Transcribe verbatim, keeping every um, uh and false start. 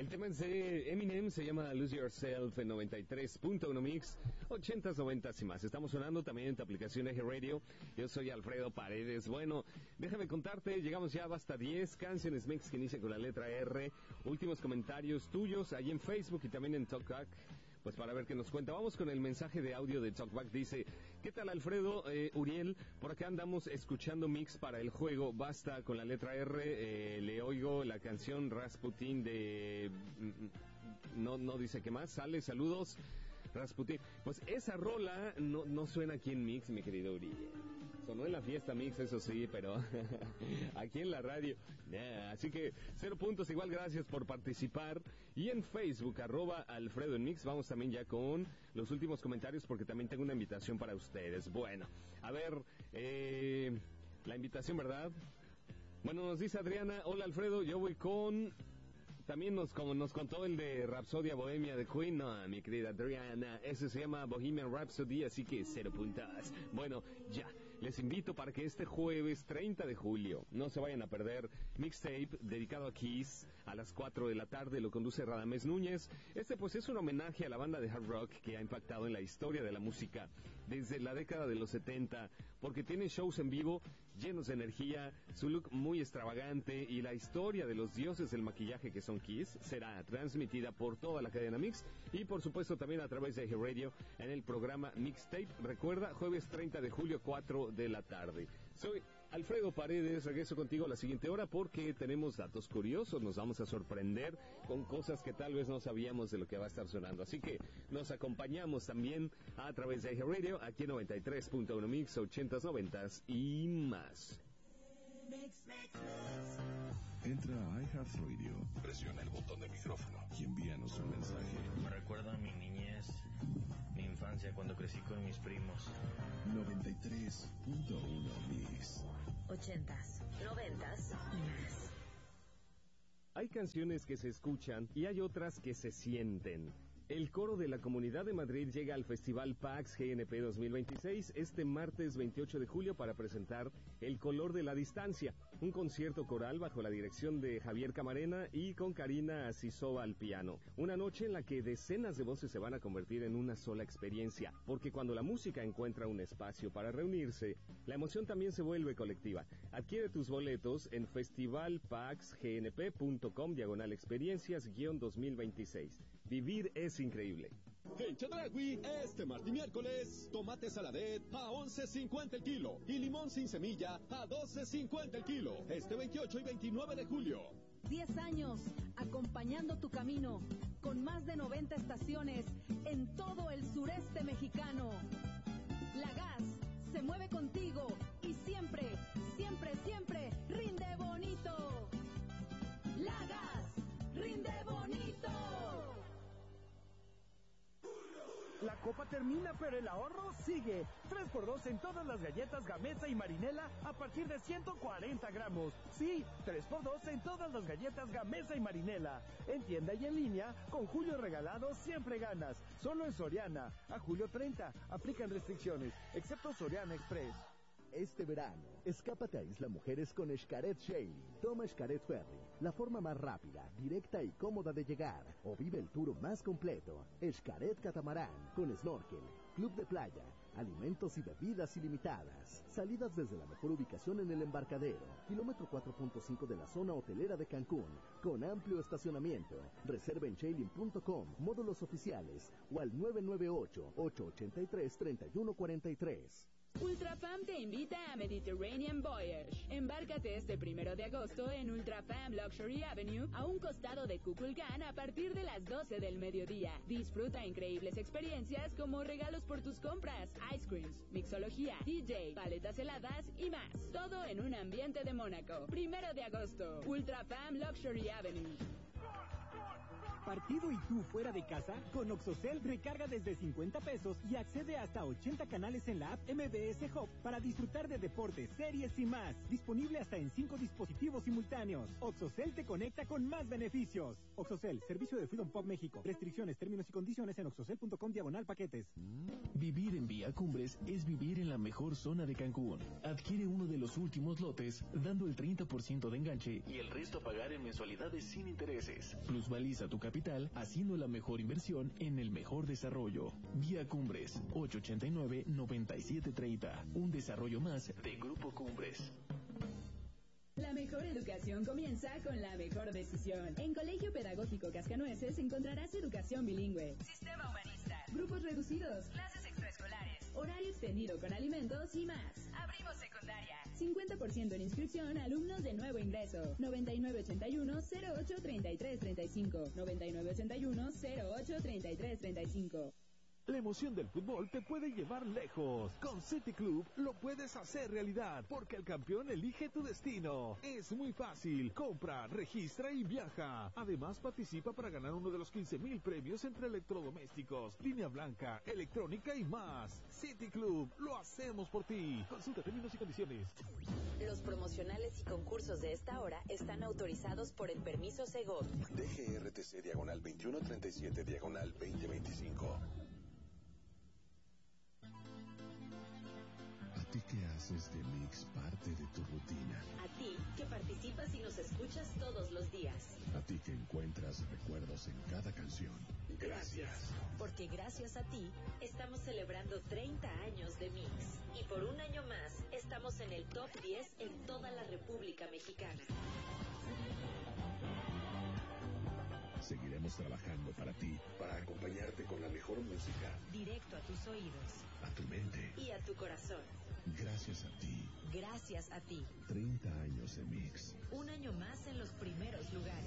El tema de Eminem se llama Lose Yourself en noventa y tres punto uno Mix, ochentas, noventas y más. Estamos sonando también en tu aplicación Eje Radio. Yo soy Alfredo Paredes. Bueno, déjame contarte, llegamos ya hasta diez canciones mix que inician con la letra R. Últimos comentarios tuyos ahí en Facebook y también en TalkBack. Pues para ver qué nos cuenta. Vamos con el mensaje de audio de Talkback. Dice, ¿qué tal Alfredo? Eh, Uriel, por acá andamos escuchando mix para el juego. Basta con la letra R. Eh, le oigo la canción Rasputin de... No, no dice qué más. Sale, saludos. Rasputin. Pues esa rola no, no suena aquí en mix, mi querido Uriel. Sonó en la fiesta mix, eso sí, pero aquí en la radio, nah. Así que cero puntos, igual gracias por participar. Y en Facebook, arroba Alfredo en Mix, vamos también ya con los últimos comentarios porque también tengo una invitación para ustedes. Bueno, a ver, eh, la invitación, ¿verdad? Bueno, nos dice Adriana, hola Alfredo, yo voy con... También nos, como nos contó el de Rapsodia Bohemia de Queen, no, mi querida Adriana, ese se llama Bohemian Rhapsody, así que cero puntas. Bueno, ya, les invito para que este jueves treinta de julio, no se vayan a perder, mixtape dedicado a Kiss, a las cuatro de la tarde, lo conduce Radamés Núñez. Este pues es un homenaje a la banda de hard rock que ha impactado en la historia de la música desde la década de los setenta, porque tienen shows en vivo llenos de energía, su look muy extravagante y la historia de los dioses del maquillaje que son Kiss será transmitida por toda la cadena Mix y por supuesto también a través de Eje Radio en el programa Mixtape. Recuerda, jueves treinta de julio, cuatro de la tarde. Soy Alfredo Paredes, regreso contigo a la siguiente hora porque tenemos datos curiosos, nos vamos a sorprender con cosas que tal vez no sabíamos de lo que va a estar sonando. Así que nos acompañamos también a través de Eje Radio, aquí en noventa y tres punto uno Mix, ochentas, noventas y más. Mix, mix, mix. Entra a iHeartRadio, presiona el botón de micrófono y envíanos un mensaje. Me recuerda a mi niñez, mi infancia cuando crecí con mis primos. noventa y tres punto uno Mix. Ochentas, noventas y más. Hay canciones que se escuchan y hay otras que se sienten. El coro de la Comunidad de Madrid llega al Festival PAX G N P dos mil veintiséis este martes veintiocho de julio para presentar El Color de la Distancia, un concierto coral bajo la dirección de Javier Camarena y con Karina Asisova al piano. Una noche en la que decenas de voces se van a convertir en una sola experiencia, porque cuando la música encuentra un espacio para reunirse, la emoción también se vuelve colectiva. Adquiere tus boletos en festivalpaxgnp.com diagonal experiencias guión dos mil veintiséis. Vivir es increíble. En Chedraui, este martes y miércoles, tomate saladet a once cincuenta el kilo y limón sin semilla a doce cincuenta el kilo. Este veintiocho y veintinueve de julio. diez años acompañando tu camino, con más de noventa estaciones en todo el sureste mexicano. La Gas se mueve contigo y siempre, siempre, siempre rinde bonito. La Gas rinde bonito. La copa termina, pero el ahorro sigue. tres por dos en todas las galletas Gamesa y Marinela a partir de ciento cuarenta gramos. Sí, tres por dos en todas las galletas Gamesa y Marinela. En tienda y en línea, con Julio Regalado siempre ganas. Solo en Soriana. A julio treinta. Aplican restricciones, excepto Soriana Express. Este verano, escápate a Isla Mujeres con Xcaret Sailing. Toma Xcaret Ferry, la forma más rápida, directa y cómoda de llegar. O vive el tour más completo. Xcaret Catamarán, con snorkel, club de playa, alimentos y bebidas ilimitadas. Salidas desde la mejor ubicación en el embarcadero. Kilómetro cuatro punto cinco de la zona hotelera de Cancún, con amplio estacionamiento. Reserva en sailing punto com, módulos oficiales, o al nueve nueve ocho, ocho ocho tres, tres uno cuatro tres. Ultrafam te invita a Mediterranean Voyage. Embárcate este primero de agosto en Ultrafam Luxury Avenue, a un costado de Kukulcán, a partir de las doce del mediodía. Disfruta increíbles experiencias como regalos por tus compras, ice creams, mixología, D J, paletas heladas y más. Todo en un ambiente de Mónaco. Primero de agosto, Ultrafam Luxury Avenue. partido y tú fuera de casa, con OXXOCEL recarga desde cincuenta pesos y accede hasta ochenta canales en la app M B S Hub para disfrutar de deportes, series y más. Disponible hasta en cinco dispositivos simultáneos. OXXOCEL te conecta con más beneficios. OXXOCEL, servicio de Freedom Pop México. Restricciones, términos y condiciones en oxocel punto com diagonal paquetes. Vivir en Vía Cumbres es vivir en la mejor zona de Cancún. Adquiere uno de los últimos lotes, dando el treinta por ciento de enganche y el resto a pagar en mensualidades sin intereses. Plusvaliza tu capital haciendo la mejor inversión en el mejor desarrollo. Vía Cumbres, ocho ochenta y nueve, noventa y siete treinta. Un desarrollo más de Grupo Cumbres. La mejor educación comienza con la mejor decisión. En Colegio Pedagógico Cascanueces encontrarás educación bilingüe, sistema humanista, grupos reducidos, clases extraescolares, horario extendido con alimentos y más. Abrimos secundaria. cincuenta por ciento en inscripción a alumnos de nuevo ingreso. noventa y nueve ochenta y uno, cero ocho treinta y tres treinta y cinco. noventa y nueve ochenta y uno, cero ocho treinta y tres treinta y cinco. La emoción del fútbol te puede llevar lejos. Con City Club lo puedes hacer realidad, porque el campeón elige tu destino. Es muy fácil. Compra, registra y viaja. Además, participa para ganar uno de los quince mil premios entre electrodomésticos, línea blanca, electrónica y más. City Club, lo hacemos por ti. Consulta términos y condiciones. Los promocionales y concursos de esta hora están autorizados por el permiso Segov. D G R T C diagonal veintiuno treinta y siete diagonal veinte veinticinco. ¿A ti que haces de Mix parte de tu rutina? A ti que participas y nos escuchas todos los días. A ti que encuentras recuerdos en cada canción. Gracias. Porque gracias a ti estamos celebrando treinta años de Mix. Y por un año más estamos en el top diez en toda la República Mexicana. Seguiremos trabajando para ti, para acompañarte con la mejor música. Directo a tus oídos. A tu mente. Y a tu corazón. Gracias a ti. Gracias a ti. treinta años de Mix. Un año más en los primeros lugares.